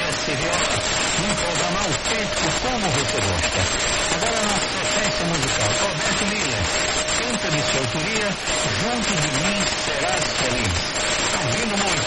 Jesse Viola, num programa autêntico como você gosta. Agora na sequência musical, Roberto Miller, canta de sua autoria, Junto de Mim Serás Feliz. Ouvindo muito.